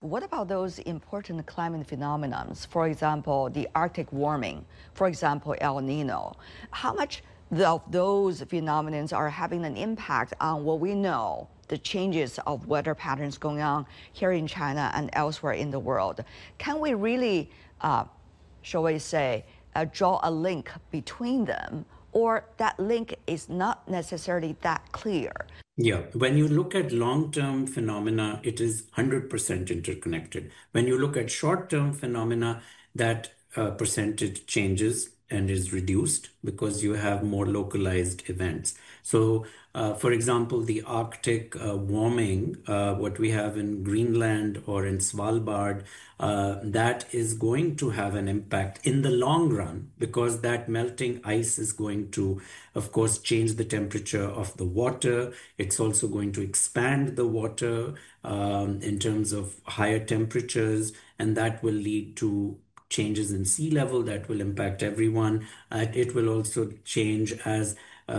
what about those important climate phenomena? For example, the Arctic warming, for example, El Nino. How much of those phenomena are having an impact on what we know, the changes of weather patterns going on here in China and elsewhere in the world? Can we really, shall we say, draw a link between them, or that link is not necessarily that clear? Yeah, when you look at long-term phenomena, it is 100% interconnected. When you look at short-term phenomena, that percentage changes and is reduced because you have more localized events. So, for example, the Arctic warming, what we have in Greenland or in Svalbard, that is going to have an impact in the long run because that melting ice is going to, of course, change the temperature of the water. It's also going to expand the water in terms of higher temperatures, and that will lead to changes in sea level that will impact everyone. It will also change, as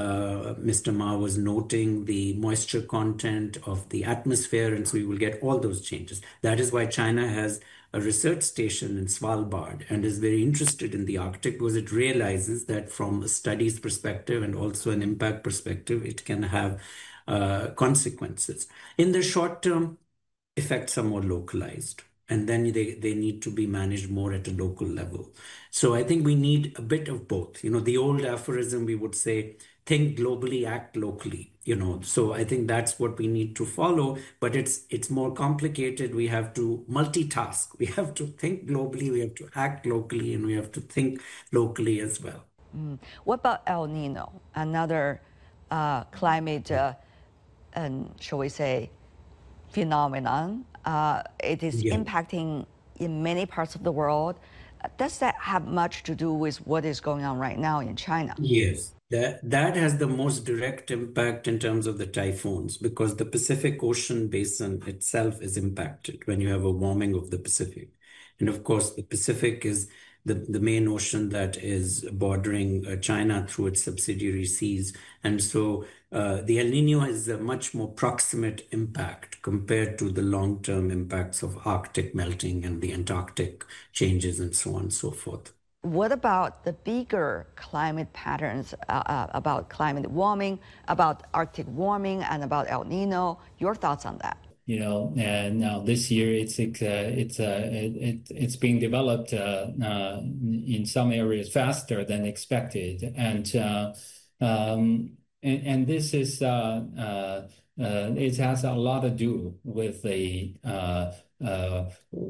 Mr. Ma was noting, the moisture content of the atmosphere, and so we will get all those changes. That is why China has a research station in Svalbard and is very interested in the Arctic, because it realizes that from a studies perspective and also an impact perspective, it can have consequences. In the short term, effects are more localized, and then they need to be managed more at a local level. So I think we need a bit of both. The old aphorism, we would say, think globally, act locally. So I think that's what we need to follow, but it's more complicated. We have to multitask. We have to think globally, we have to act locally, and we have to think locally as well. What about El Nino, another climate, shall we say, phenomenon? It is impacting in many parts of the world. Does that have much to do with what is going on right now in China? Yes, that has the most direct impact in terms of the typhoons, because the Pacific Ocean basin itself is impacted when you have a warming of the Pacific. And of course, the Pacific is the main ocean that is bordering China through its subsidiary seas. And so the El Nino is a much more proximate impact compared to the long-term impacts of Arctic melting and the Antarctic changes and so on and so forth. What about the bigger climate patterns, about climate warming, about Arctic warming, and about El Nino? Your thoughts on that? And now this year it's being developed in some areas faster than expected, and this is it has a lot to do with the